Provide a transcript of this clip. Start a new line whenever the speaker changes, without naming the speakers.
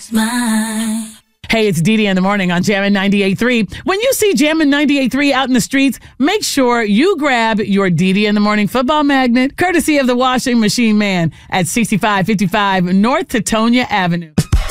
is mine.
Hey, it's Dee Dee in the morning on Jammin' 98.3. When you see Jammin' 98.3 out in the streets, make sure you grab your Dee Dee in the morning football magnet, courtesy of the Washing Machine Man at 6555 North Teutonia Avenue.